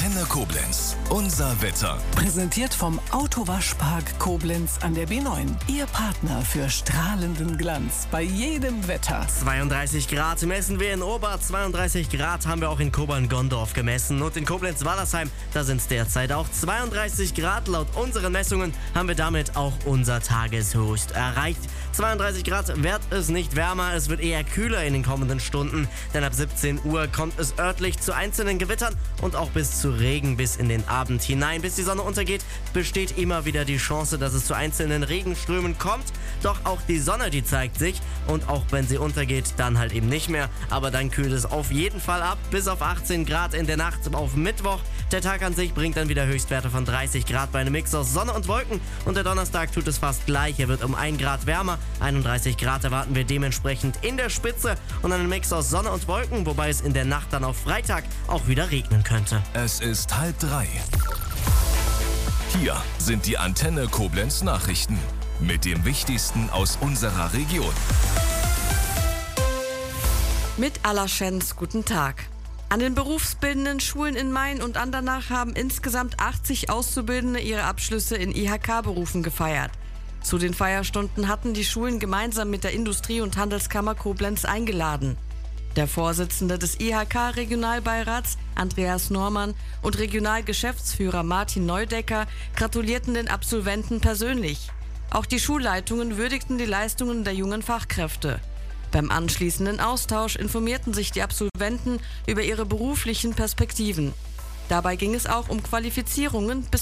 Antenne Koblenz. Unser Wetter. Präsentiert vom Autowaschpark Koblenz an der B9. Ihr Partner für strahlenden Glanz bei jedem Wetter. 32 Grad messen wir in Ober, 32 Grad haben wir auch in Kobern-Gondorf gemessen. Und in Koblenz-Wallersheim, da sind es derzeit auch 32 Grad. Laut unseren Messungen haben wir damit auch unser Tageshochst erreicht. 32 Grad wird es nicht wärmer, es wird eher kühler in den kommenden Stunden. Denn ab 17 Uhr kommt es örtlich zu einzelnen Gewittern und auch bis zu Regen bis in den Abend hinein. Bis die Sonne untergeht, besteht immer wieder die Chance, dass es zu einzelnen Regenströmen kommt. Doch auch die Sonne, die zeigt sich und auch wenn sie untergeht, dann halt eben nicht mehr. Aber dann kühlt es auf jeden Fall ab, bis auf 18 Grad in der Nacht auf Mittwoch. Der Tag an sich bringt dann wieder Höchstwerte von 30 Grad bei einem Mix aus Sonne und Wolken. Und der Donnerstag tut es fast gleich. Er wird um 1 Grad wärmer. 31 Grad erwarten wir dementsprechend in der Spitze und einen Mix aus Sonne und Wolken, wobei es in der Nacht dann auf Freitag auch wieder regnen könnte. Es ist 2:30. Hier sind die Antenne Koblenz Nachrichten mit dem Wichtigsten aus unserer Region. Mit Allerschenz, guten Tag. An den berufsbildenden Schulen in Main und Andernach haben insgesamt 80 Auszubildende ihre Abschlüsse in IHK-Berufen gefeiert. Zu den Feierstunden hatten die Schulen gemeinsam mit der Industrie- und Handelskammer Koblenz eingeladen. Der Vorsitzende des IHK-Regionalbeirats, Andreas Normann, und Regionalgeschäftsführer Martin Neudecker gratulierten den Absolventen persönlich. Auch die Schulleitungen würdigten die Leistungen der jungen Fachkräfte. Beim anschließenden Austausch informierten sich die Absolventen über ihre beruflichen Perspektiven. Dabei ging es auch um Qualifizierungen bis